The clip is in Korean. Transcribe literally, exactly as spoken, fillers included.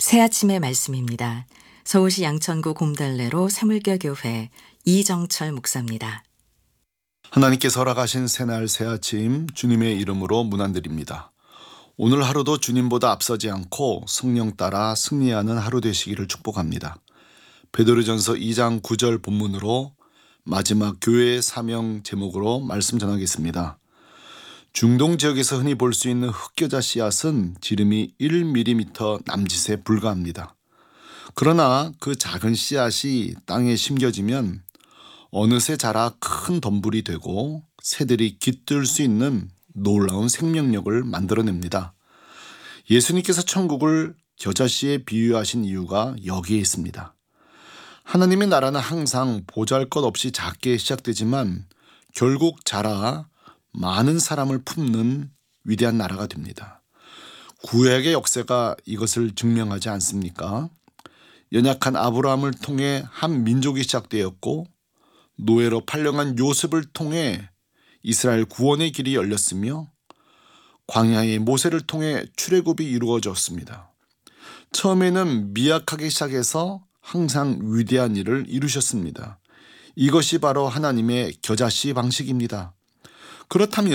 새아침의 말씀입니다. 서울시 양천구 곰달래로 새물교 교회 이정철 목사입니다. 하나님께서 허락하신 새날 새아침 주님의 이름으로 문안드립니다. 오늘 하루도 주님보다 앞서지 않고 성령 따라 승리하는 하루 되시기를 축복합니다. 베드로전서 이 장 구 절 본문으로 마지막 교회의 사명 제목으로 말씀 전하겠습니다. 중동 지역에서 흔히 볼 수 있는 흑겨자 씨앗은 지름이 일 밀리미터 남짓에 불과합니다. 그러나 그 작은 씨앗이 땅에 심겨지면 어느새 자라 큰 덤불이 되고 새들이 깃들 수 있는 놀라운 생명력을 만들어냅니다. 예수님께서 천국을 겨자씨에 비유하신 이유가 여기에 있습니다. 하나님의 나라는 항상 보잘것없이 작게 시작되지만 결국 자라 많은 사람을 품는 위대한 나라가 됩니다. 구약의 역사가 이것을 증명하지 않습니까? 연약한 아브라함을 통해 한 민족이 시작되었고 노예로 팔려간 요셉을 통해 이스라엘 구원의 길이 열렸으며 광야의 모세를 통해 출애굽이 이루어졌습니다. 처음에는 미약하게 시작해서 항상 위대한 일을 이루셨습니다. 이것이 바로 하나님의 겨자씨 방식입니다. 그렇다면